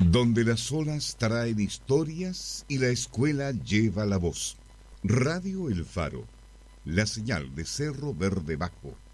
Donde las olas traen historias y la escuela lleva la voz. Radio El Faro, la señal de Cerro Verde Bajo,